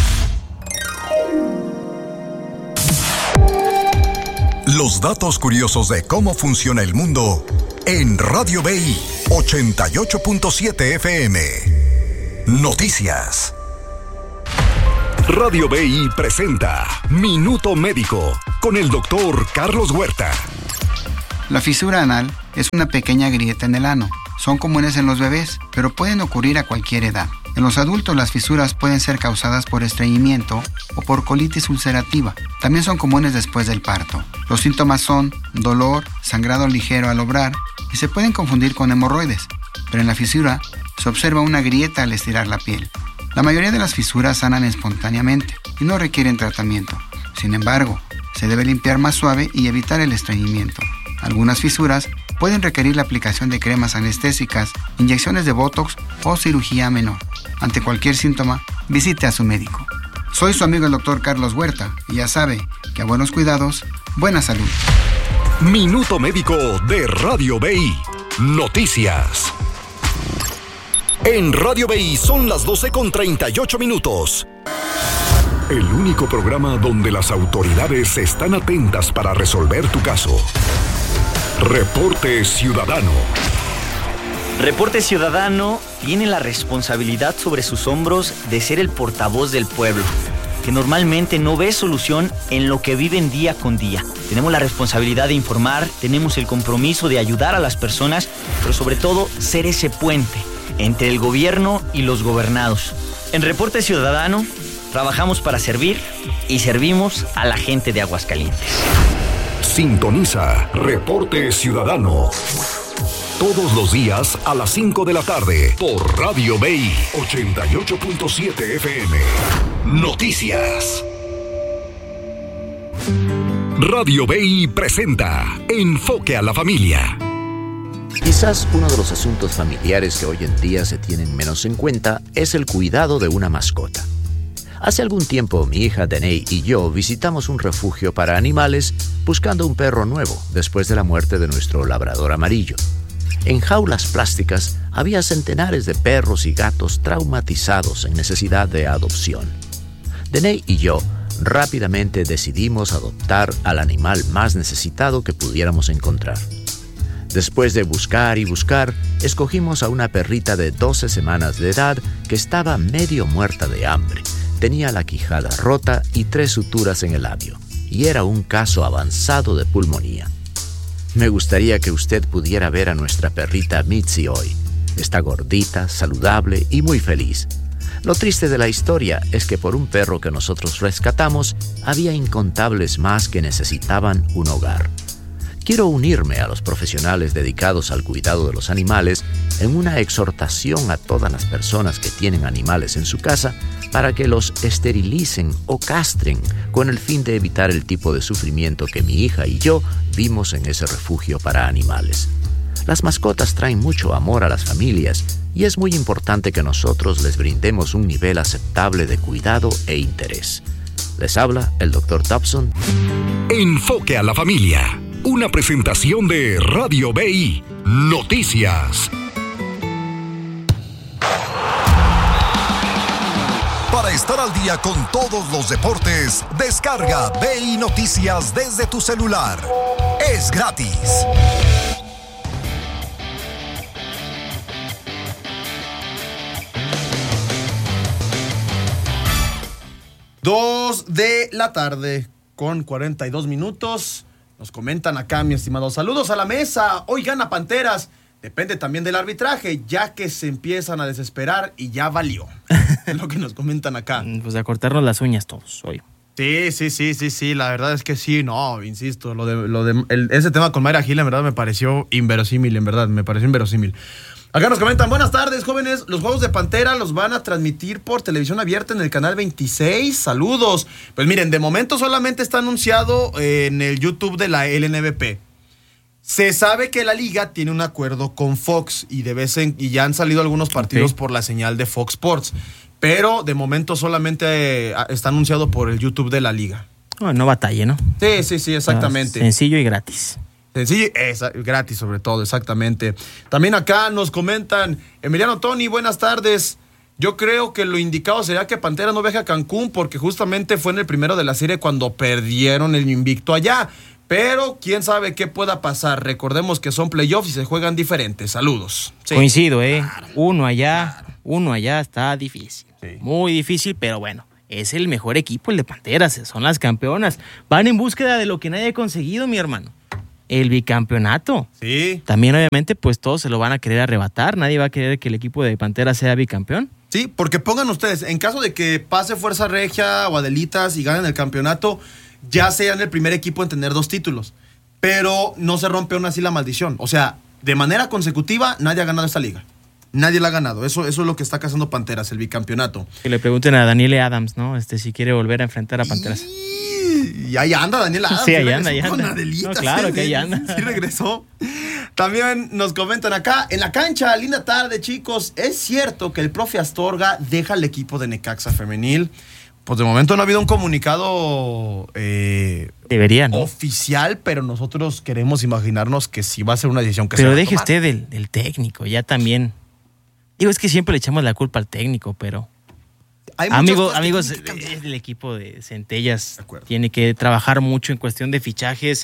Los datos curiosos de cómo funciona el mundo en Radio B I ochenta y ocho punto siete F M. Noticias. Radio B I presenta Minuto Médico con el doctor Carlos Huerta. La fisura anal es una pequeña grieta en el ano. Son comunes en los bebés, pero pueden ocurrir a cualquier edad. En los adultos las fisuras pueden ser causadas por estreñimiento o por colitis ulcerativa. También son comunes después del parto. Los síntomas son dolor, sangrado ligero al obrar y se pueden confundir con hemorroides. Pero en la fisura se observa una grieta al estirar la piel. La mayoría de las fisuras sanan espontáneamente y no requieren tratamiento. Sin embargo, se debe limpiar más suave y evitar el estreñimiento. Algunas fisuras pueden requerir la aplicación de cremas anestésicas, inyecciones de botox o cirugía menor. Ante cualquier síntoma, visite a su médico. Soy su amigo el doctor Carlos Huerta y ya sabe que a buenos cuidados, buena salud. Minuto Médico de Radio B I. Noticias. En Radio B I son las doce con treinta y ocho minutos. El único programa donde las autoridades están atentas para resolver tu caso. Reporte Ciudadano. Reporte Ciudadano tiene la responsabilidad sobre sus hombros de ser el portavoz del pueblo, que normalmente no ve solución en lo que viven día con día. Tenemos la responsabilidad de informar, tenemos el compromiso de ayudar a las personas, pero sobre todo ser ese puente entre el gobierno y los gobernados. En Reporte Ciudadano trabajamos para servir y servimos a la gente de Aguascalientes. Sintoniza Reporte Ciudadano todos los días a las cinco de la tarde por Radio B I ochenta y ocho punto siete F M. Noticias. Radio B I presenta Enfoque a la Familia. Quizás uno de los asuntos familiares que hoy en día se tienen menos en cuenta es el cuidado de una mascota. Hace algún tiempo mi hija Danae y yo visitamos un refugio para animales buscando un perro nuevo después de la muerte de nuestro labrador amarillo. En jaulas plásticas había centenares de perros y gatos traumatizados en necesidad de adopción. Danae y yo rápidamente decidimos adoptar al animal más necesitado que pudiéramos encontrar. Después de buscar y buscar, escogimos a una perrita de doce semanas de edad que estaba medio muerta de hambre. Tenía la quijada rota y tres suturas en el labio, y era un caso avanzado de pulmonía. Me gustaría que usted pudiera ver a nuestra perrita Mitzi hoy. Está gordita, saludable y muy feliz. Lo triste de la historia es que por un perro que nosotros rescatamos, había incontables más que necesitaban un hogar. Quiero unirme a los profesionales dedicados al cuidado de los animales en una exhortación a todas las personas que tienen animales en su casa para que los esterilicen o castren con el fin de evitar el tipo de sufrimiento que mi hija y yo vimos en ese refugio para animales. Las mascotas traen mucho amor a las familias y es muy importante que nosotros les brindemos un nivel aceptable de cuidado e interés. Les habla el doctor Dobson. Enfoque a la Familia. Una presentación de Radio B I Noticias. Para estar al día con todos los deportes, descarga B I Noticias desde tu celular. Es gratis. Dos de la tarde con cuarenta y dos minutos. Nos comentan acá, mi estimado. Saludos a la mesa. Hoy gana Panteras. Depende también del arbitraje, ya que se empiezan a desesperar y ya valió. Es lo que nos comentan acá. Pues a cortarnos las uñas todos hoy. Sí, sí, sí, sí, sí. La verdad es que sí, no, insisto. Lo de, lo de el, ese tema con Mayra Gil, en verdad, me pareció inverosímil, en verdad, me pareció inverosímil. Acá nos comentan, buenas tardes, jóvenes. Los juegos de Pantera los van a transmitir por televisión abierta en el canal veintiséis. Saludos. Pues miren, de momento solamente está anunciado en el YouTube de la L N B P. Se sabe que la liga tiene un acuerdo con Fox y de vez en y ya han salido algunos partidos okay. por la señal de Fox Sports. Pero de momento solamente está anunciado por el YouTube de la liga. Oh, no batalle, ¿no? Sí, sí, sí, exactamente. No, sencillo y gratis. Sencillo, es gratis sobre todo, exactamente. También acá nos comentan, Emiliano Tony, buenas tardes. Yo creo que lo indicado sería que Pantera no viaje a Cancún porque justamente fue en el primero de la serie cuando perdieron el invicto allá. Pero quién sabe qué pueda pasar. Recordemos que son playoffs y se juegan diferentes. Saludos. Sí. Coincido, ¿eh? Claro, uno allá, claro. uno allá está difícil. Sí. Muy difícil, pero bueno. Es el mejor equipo, el de Panteras. Son las campeonas. Van en búsqueda de lo que nadie ha conseguido, mi hermano. El bicampeonato. Sí. También, obviamente, pues todos se lo van a querer arrebatar. Nadie va a querer que el equipo de Panteras sea bicampeón. Sí, porque pongan ustedes, en caso de que pase Fuerza Regia o Adelitas y ganen el campeonato, ya sean el primer equipo en tener dos títulos. Pero no se rompe aún así la maldición. O sea, de manera consecutiva, nadie ha ganado esta liga. Nadie la ha ganado. Eso, eso es lo que está cazando Panteras, el bicampeonato. Que le pregunten a Daniele Adams, ¿no? Este, si quiere volver a enfrentar a Panteras. Y ahí anda Daniel Adams. Sí, ahí anda, ahí anda. Con Adelitas, no, claro ¿eh? que ahí anda. Sí regresó. También nos comentan acá, en la cancha, linda tarde, chicos. ¿Es cierto que el profe Astorga deja el equipo de Necaxa femenil? Pues de momento no ha habido un comunicado eh, Debería, ¿no? oficial, pero nosotros queremos imaginarnos que sí va a ser una decisión que se Pero va a deje tomar. usted del, del técnico, ya también. Digo, es que siempre le echamos la culpa al técnico, pero... Hay Amigo, amigos, el equipo de Centellas de tiene que trabajar mucho en cuestión de fichajes,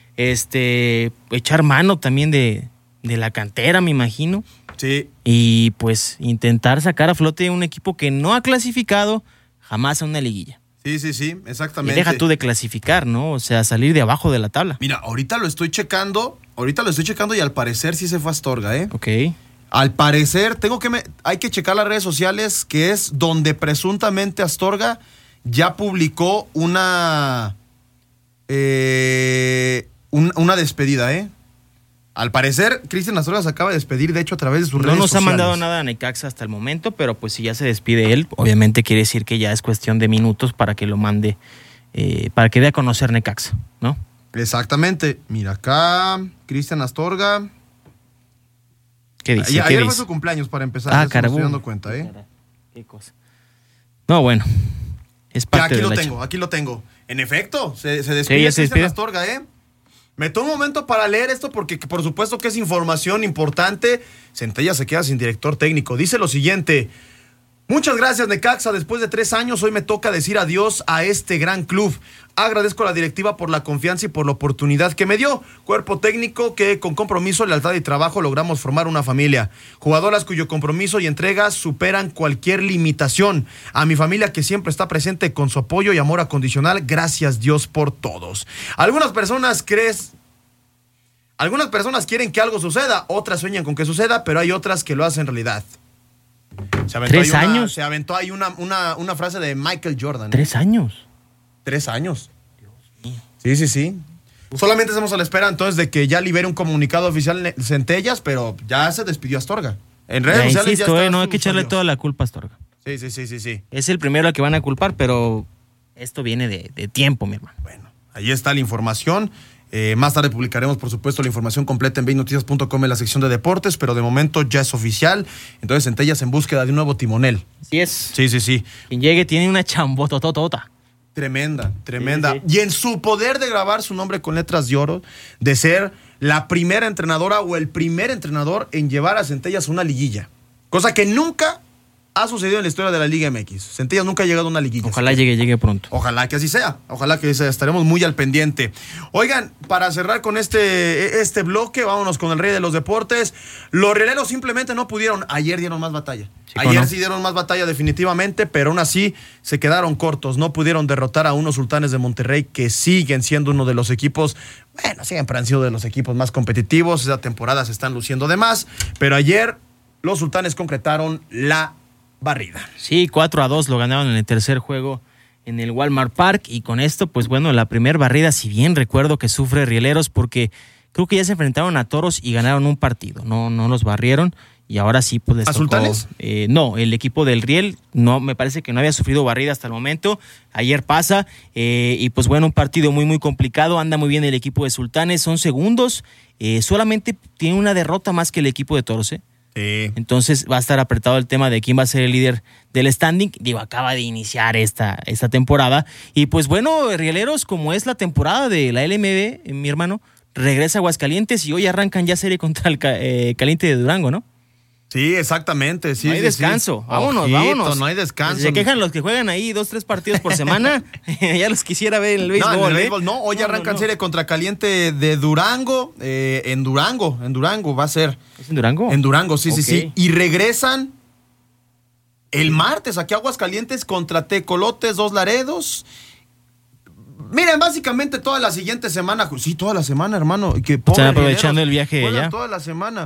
este, echar mano también de, de la cantera, me imagino. Sí. Y pues intentar sacar a flote un equipo que no ha clasificado jamás a una liguilla. Sí, sí, sí, exactamente. Y deja tú de clasificar, ¿no? O sea, salir de abajo de la tabla. Mira, ahorita lo estoy checando, ahorita lo estoy checando y al parecer sí se fue Astorga, ¿eh? Ok. Al parecer, tengo que me, hay que checar las redes sociales, que es donde presuntamente Astorga ya publicó una, eh, un, una despedida, ¿eh? Al parecer, Cristian Astorga se acaba de despedir, de hecho, a través de sus no redes sociales. No nos ha mandado nada a Necaxa hasta el momento, pero pues si ya se despide él, obviamente quiere decir que ya es cuestión de minutos para que lo mande, eh, para que dé a conocer Necaxa, ¿no? Exactamente. Mira acá, Cristian Astorga. ¿Qué dice? A- ¿Qué ayer dice? fue su cumpleaños, para empezar. Ah, ya se me caramba. estoy dando cuenta, ¿eh? Qué cosa. No, bueno. Es Ya, parte aquí de lo la tengo, aquí lo tengo. En efecto, se, se Sí, despide ya se Cristian despide. Astorga, ¿eh? Me tomo un momento para leer esto porque por supuesto que es información importante. Centella se queda sin director técnico. Dice lo siguiente: muchas gracias, Necaxa. Después de tres años, hoy me toca decir adiós a este gran club. Agradezco a la directiva por la confianza y por la oportunidad que me dio. Cuerpo técnico que con compromiso, lealtad y trabajo logramos formar una familia. Jugadoras cuyo compromiso y entrega superan cualquier limitación. A mi familia que siempre está presente con su apoyo y amor acondicional. Gracias Dios por todos. Algunas personas crees... Algunas personas quieren que algo suceda, otras sueñan con que suceda, pero hay otras que lo hacen realidad. Se aventó ¿Tres ahí una- años? Se aventó ahí una, una, una frase de Michael Jordan. Tres años. Tres años. Sí, sí, sí. Solamente estamos a la espera entonces de que ya libere un comunicado oficial Ne- Centellas, pero ya se despidió Astorga. En redes Ya sociales insisto, ya está eh, no hay su- que echarle suyo. toda la culpa a Astorga. Sí, sí, sí, sí, sí. Es el primero al que van a culpar, pero esto viene de, de tiempo, mi hermano. Bueno, ahí está la información. Eh, más tarde publicaremos, por supuesto, la información completa en veinte noticias punto com en la sección de deportes, pero de momento ya es oficial. Entonces, Centellas en búsqueda de un nuevo timonel. Así es. Sí, sí, sí. Quien llegue tiene una chambototota. Tremenda, tremenda. Sí, sí. Y en su poder de grabar su nombre con letras de oro, de ser la primera entrenadora o el primer entrenador en llevar a Centellas a una liguilla. Cosa que nunca ha sucedido en la historia de la Liga M X. Centellas nunca ha llegado a una liguilla. Ojalá llegue, llegue pronto. Ojalá que así sea, ojalá que sea, estaremos muy al pendiente. Oigan, para cerrar con este, este bloque, vámonos con el rey de los deportes. Los rieleros simplemente no pudieron, ayer dieron más batalla. Sí, ¿cómo Ayer no? sí dieron más batalla definitivamente, pero aún así se quedaron cortos. No pudieron derrotar a unos Sultanes de Monterrey que siguen siendo uno de los equipos, bueno, siempre han sido de los equipos más competitivos. Esta temporada se están luciendo de más, pero ayer los Sultanes concretaron la barrida. Sí, cuatro a dos lo ganaron en el tercer juego en el Walmart Park y con esto, pues bueno, la primer barrida, si bien recuerdo que sufre Rieleros porque creo que ya se enfrentaron a Toros y ganaron un partido, no, no los barrieron y ahora sí pues les ¿A tocó. Sultanes? Eh, no, el equipo del Riel no, me parece que no había sufrido barrida hasta el momento, ayer pasa eh, y pues bueno, un partido muy muy complicado, anda muy bien el equipo de Sultanes, son segundos, eh, solamente tiene una derrota más que el equipo de Toros, ¿eh? Sí. Entonces va a estar apretado el tema de quién va a ser el líder del standing. Digo, acaba de iniciar esta, esta temporada. Y pues bueno, Rieleros, como es la temporada de la L M B, eh, mi hermano, regresa a Aguascalientes y hoy arrancan ya serie contra el ca- eh, Caliente de Durango, ¿no? Sí, exactamente. Sí, no hay sí, descanso. sí. Vámonos, Ojito, vámonos. no hay descanso. Se quejan los que juegan ahí dos, tres partidos por semana. Ya los quisiera ver en el béisbol. No, en el ¿eh? béisbol no. Hoy No, arrancan no, no. serie contra Caliente de Durango. eh, en Durango, en Durango va a ser. ¿Es en Durango? En Durango, sí, sí, Ok. sí. Y regresan el martes aquí a Aguascalientes contra Tecolotes, Dos Laredos. Miren, básicamente toda la siguiente semana. Sí, toda la semana, hermano. Que pobre Están aprovechando Rieleros, el viaje juegan allá. toda la semana.